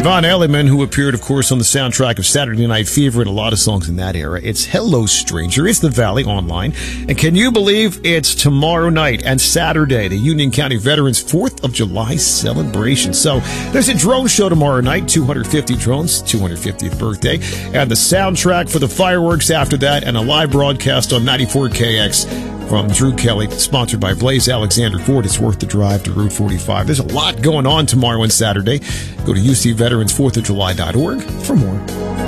Von Elliman, who appeared, of course, on the soundtrack of Saturday Night Fever and a lot of songs in that era. It's Hello Stranger. It's The Valley online. And can you believe it's tomorrow night and Saturday, the Union County Veterans 4th of July celebration. So there's a drone show tomorrow night, 250 drones, 250th birthday, and the soundtrack for the fireworks after that, and a live broadcast on 94KX from Drew Kelly, sponsored by Blaze Alexander Ford. It's worth the drive to Route 45. There's a lot going on tomorrow and Saturday. Go to UCVeteransFourthofJuly.org for more.